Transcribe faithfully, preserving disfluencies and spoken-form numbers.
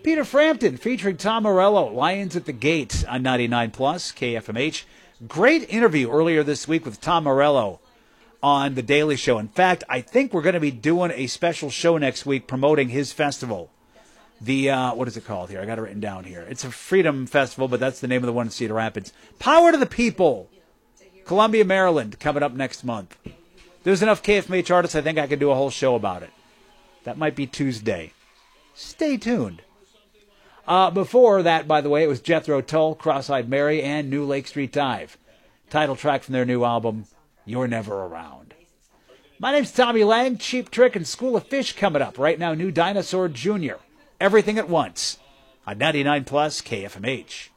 Peter Frampton featuring Tom Morello, Lions at the Gate on ninety-nine plus K F M H. Great interview earlier this week with Tom Morello on The Daily Show. In fact, I think we're going to be doing a special show next week promoting his festival. The, uh, what is it called here? I got it written down here. It's a Freedom Festival, but that's the name of the one in Cedar Rapids. Power to the People, Columbia, Maryland, coming up next month. There's enough K F M H artists, I think I could do a whole show about it. That might be Tuesday. Stay tuned. Uh, before that, by the way, it was Jethro Tull, Cross-Eyed Mary, and New Lake Street Dive. Title track from their new album, You're Never Around. My name's Tommy Lang. Cheap Trick and School of Fish coming up. Right now, New Dinosaur Junior Everything at once on ninety-nine plus K F M H.